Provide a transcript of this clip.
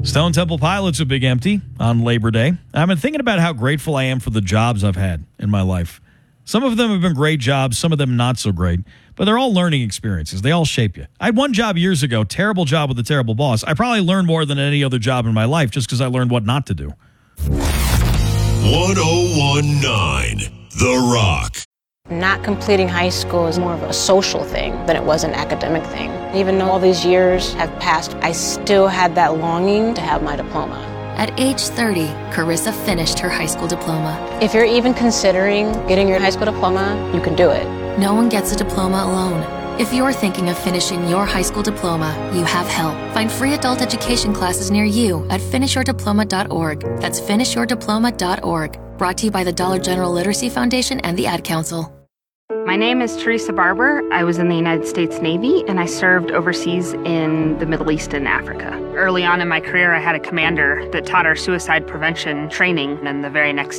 Stone Temple Pilots a big empty on Labor Day. I've been thinking about how grateful I am for the jobs I've had in my life. Some of them have been great jobs, some of them not so great, but they're all learning experiences. They all shape you. I had one job years ago, terrible job with a terrible boss. I probably learned more than any other job in my life just because I learned what not to do. 1019 The Rock. Not completing high school is more of a social thing than it was an academic thing. Even though all these years have passed, I still had that longing to have my diploma. At age 30, Carissa finished her high school diploma. If you're even considering getting your high school diploma, you can do it. No one gets a diploma alone. If you're thinking of finishing your high school diploma, you have help. Find free adult education classes near you at finishyourdiploma.org. That's finishyourdiploma.org. Brought to you by the Dollar General Literacy Foundation and the Ad Council. My name is Teresa Barber. I was in the United States Navy, and I served overseas in the Middle East and Africa. Early on in my career, I had a commander that taught our suicide prevention training, and the very next